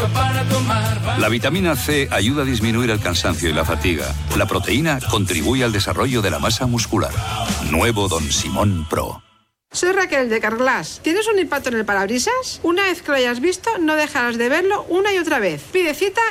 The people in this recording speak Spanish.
La vitamina C ayuda a disminuir el cansancio y la fatiga. La proteína contribuye al desarrollo de la masa muscular. Nuevo Don Simón Pro. Soy Raquel de Carglass. ¿Tienes un impacto en el parabrisas? Una vez que lo hayas visto, no dejarás de verlo una y otra vez. Pide cita